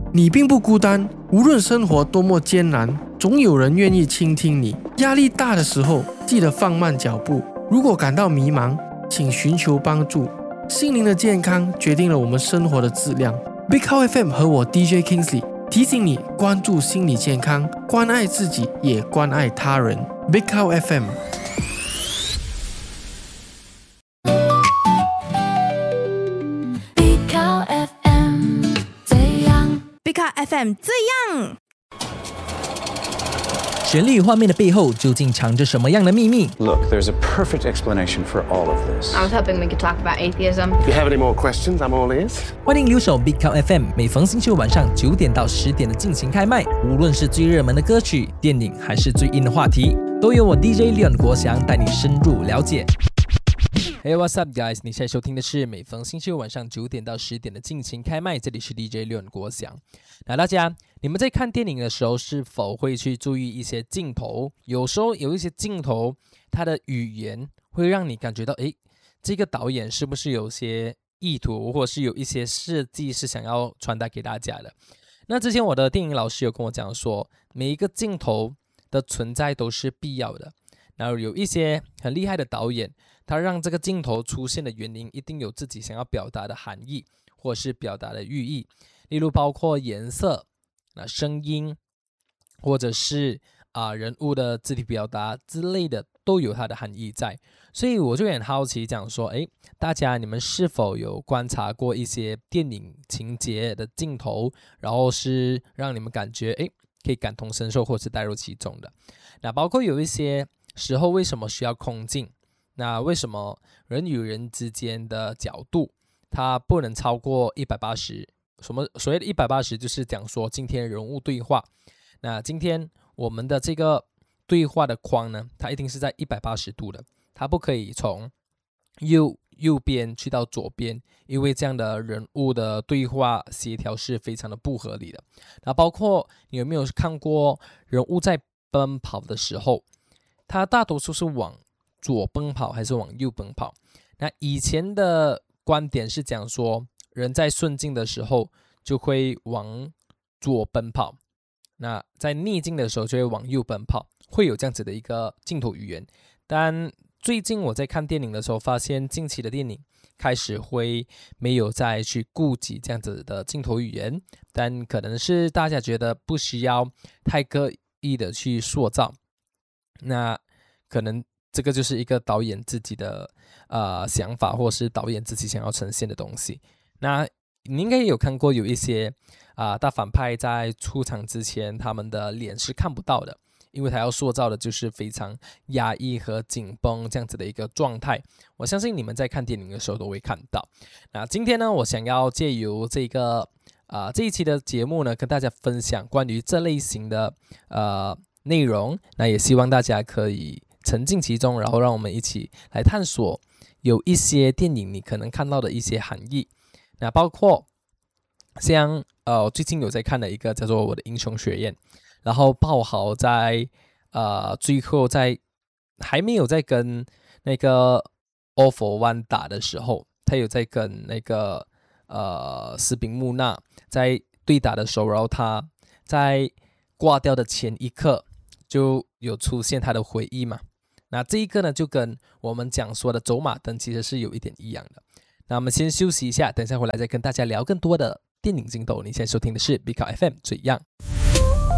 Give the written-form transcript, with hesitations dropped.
你并不孤单，无论生活多么艰难，总有人愿意倾听你。压力大的时候，记得放慢脚步。如果感到迷茫，请寻求帮助。心灵的健康决定了我们生活的质量。Big Cow FM 和我 DJ Kingsley 提醒你关注心理健康，关爱自己，也关爱他人。Big Cow FM。Big Cow FM 这样 Big Cow FM 这样。 旋律画面的背后究竟藏着什么样的秘密？ Look, there's a perfect explanation for all of this. I was hoping we could talk about atheism. If you have any more questions, I'm all ears. 欢迎留守 Big Cow FM， 每逢星期五晚上9点到10点的进行开麦。无论是最热门的歌曲、电影，还是最硬的话题，都由我 DJ Leon 国祥带你深入了解。Hey, what's up, guys？ 你现在收听的是每逢星期五晚上9点到10点的尽情开麦，这里是 DJ Leon 国祥。那大家，你们在看电影的时候是否会去注意一些镜头？有时候有一些镜头，它的语言会让你感觉到，这个导演是不是有些意图，或者是有一些设计是想要传达给大家的？那之前我的电影老师有跟我讲说，每一个镜头的存在都是必要的。然后有一些很厉害的导演，他让这个镜头出现的原因一定有自己想要表达的含义，或是表达的寓意，例如包括颜色、声音，或者是人物的肢体表达之类的，都有它的含义在。所以我就很好奇讲说，大家你们是否有观察过一些电影情节的镜头，然后是让你们感觉可以感同身受或是带入其中的？那包括有一些时候为什么需要空镜？那为什么人与人之间的角度它不能超过180？所谓的180就是讲说今天人物对话，那今天我们的这个对话的框呢，它一定是在180度的，它不可以从右边去到左边，因为这样的人物的对话协调是非常的不合理的。那包括你有没有看过人物在奔跑的时候，他大多数是往左奔跑还是往右奔跑？那以前的观点是讲说，人在顺境的时候就会往左奔跑，那在逆境的时候就会往右奔跑，会有这样子的一个镜头语言。但最近我在看电影的时候，发现近期的电影开始会没有再去顾及这样子的镜头语言，但可能是大家觉得不需要太刻意的去塑造。那可能这个就是一个导演自己的想法，或是导演自己想要呈现的东西。那你应该也有看过有一些大反派在出场之前，他们的脸是看不到的，因为他要塑造的就是非常压抑和紧绷这样子的一个状态。我相信你们在看电影的时候都会看到。那今天呢，我想要借由这一期的节目呢，跟大家分享关于这类型的内容，那也希望大家可以沉浸其中，然后让我们一起来探索有一些电影你可能看到的一些含义。那包括像最近有在看的一个叫做《我的英雄学院》，然后爆豪在最后还没有在跟那个 All for One 打的时候，他有在跟那个斯宾穆纳在对打的时候，然后他在挂掉的前一刻就有出现他的回忆嘛。那这一个呢，就跟我们讲说的走马灯其实是有一点一样的。那我们先休息一下，等一下回来再跟大家聊更多的电影镜头。你现在收听的是 Big Cow FM 这样。